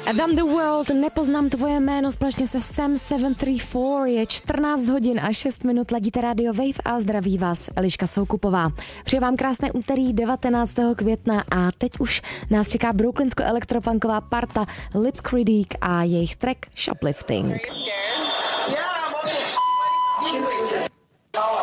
Adam the World, nepoznám tvoje jméno, společně se Sam 734, je 14 hodin a 6 minut, ladíte Radio Wave a zdraví vás Eliška Soukupová. Přeji vám krásné úterý 19. května a teď už nás čeká brooklynsko-elektropunková parta Lip Critique a jejich track Shoplifting.